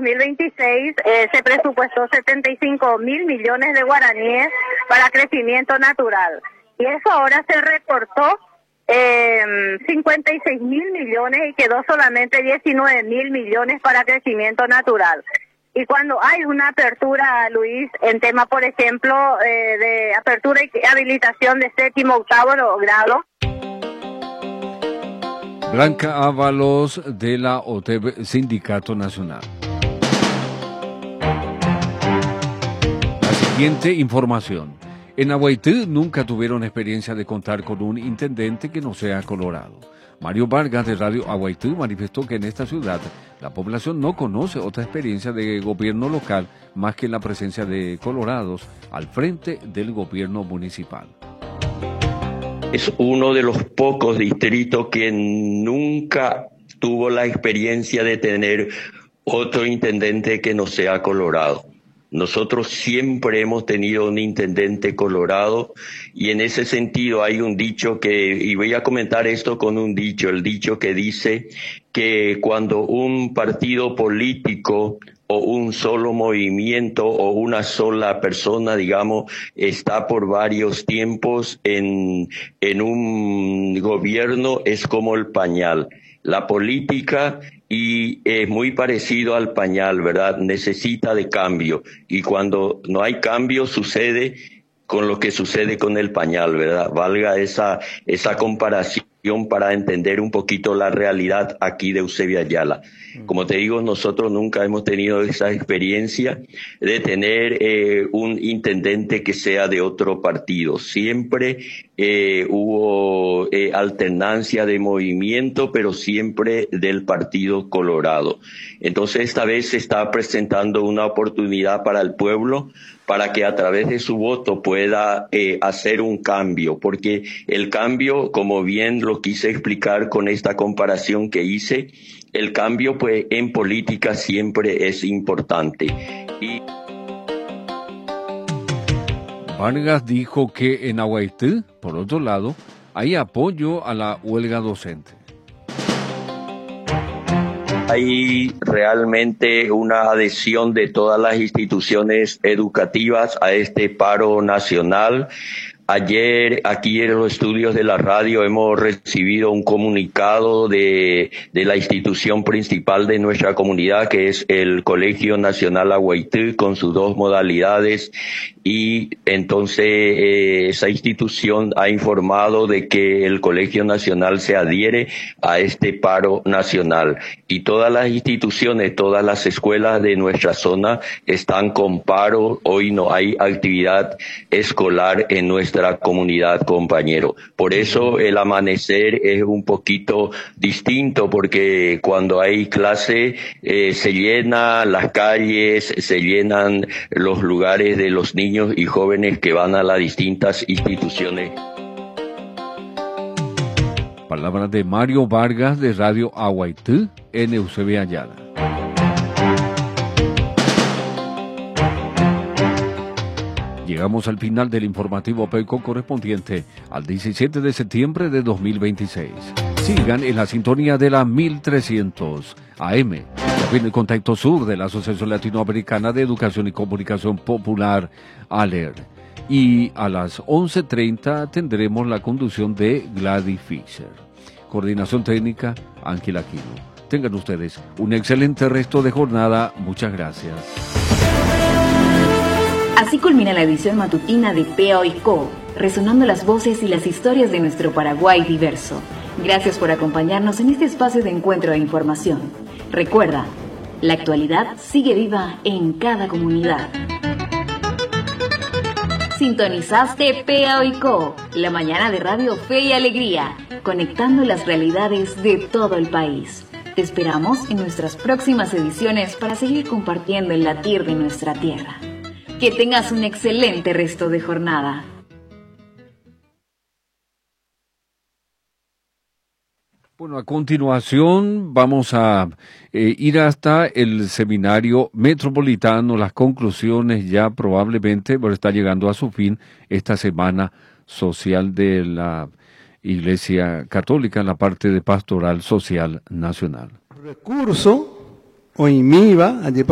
2026 se presupuestó 75.000 millones de guaraníes para crecimiento natural. Y eso ahora se recortó 56.000 millones y quedó solamente 19.000 millones para crecimiento natural. Y cuando hay una apertura, Luis, en tema, por ejemplo, de apertura y habilitación de séptimo, octavo grado. Blanca Ábalos de la OTEB, Sindicato Nacional. La siguiente información. En Aguaití nunca tuvieron experiencia de contar con un intendente que no sea colorado. Mario Vargas de Radio Aguaití manifestó que en esta ciudad la población no conoce otra experiencia de gobierno local más que la presencia de colorados al frente del gobierno municipal. Es uno de los pocos distritos que nunca tuvo la experiencia de tener otro intendente que no sea colorado. Nosotros siempre hemos tenido un intendente colorado y en ese sentido hay un dicho y voy a comentar esto con un dicho, el dicho que dice que cuando un partido político o un solo movimiento o una sola persona, digamos, está por varios tiempos en un gobierno, es como el pañal. La política y es muy parecido al pañal, ¿verdad? Necesita de cambio y cuando no hay cambio sucede con lo que sucede con el pañal, ¿verdad? Valga esa comparación para entender un poquito la realidad aquí de Eusebio Ayala. Como te digo, nosotros nunca hemos tenido esa experiencia de tener un intendente que sea de otro partido. Siempre hubo alternancia de movimiento, pero siempre del Partido Colorado. Entonces esta vez se está presentando una oportunidad para el pueblo para que a través de su voto pueda hacer un cambio, porque el cambio, como bien lo quise explicar con esta comparación que hice, el cambio pues en política siempre es importante. Vargas dijo que en Aguaití, por otro lado, hay apoyo a la huelga docente. Hay realmente una adhesión de todas las instituciones educativas a este paro nacional. Ayer, aquí en los estudios de la radio, hemos recibido un comunicado de la institución principal de nuestra comunidad, que es el Colegio Nacional Aguaití, con sus dos modalidades. Y entonces esa institución ha informado de que el Colegio Nacional se adhiere a este paro nacional. Y todas las instituciones, todas las escuelas de nuestra zona están con paro. Hoy no hay actividad escolar en nuestra comunidad, compañero. Por eso el amanecer es un poquito distinto, porque cuando hay clase se llenan las calles, se llenan los lugares de los niños y jóvenes que van a las distintas instituciones. Palabras de Mario Vargas de Radio Aguaití en Eusebio Ayala. Llegamos al final del informativo PECO correspondiente al 17 de septiembre de 2026. Sigan en la sintonía de la 1300 AM. También el Contacto Sur de la Asociación Latinoamericana de Educación y Comunicación Popular, ALER. Y a las 11:30 tendremos la conducción de Gladys Fischer. Coordinación técnica, Ángel Aquino. Tengan ustedes un excelente resto de jornada. Muchas gracias. Así culmina la edición matutina de POICO, resonando las voces y las historias de nuestro Paraguay diverso. Gracias por acompañarnos en este espacio de encuentro e información. Recuerda, la actualidad sigue viva en cada comunidad. Sintonizaste POICO, la mañana de Radio Fe y Alegría, conectando las realidades de todo el país. Te esperamos en nuestras próximas ediciones para seguir compartiendo el latir de nuestra tierra. Que tengas un excelente resto de jornada. Bueno, a continuación vamos a ir hasta el seminario metropolitano, las conclusiones ya probablemente, pero está llegando a su fin esta semana social de la Iglesia Católica en la parte de Pastoral Social Nacional. Recurso o IMIVA,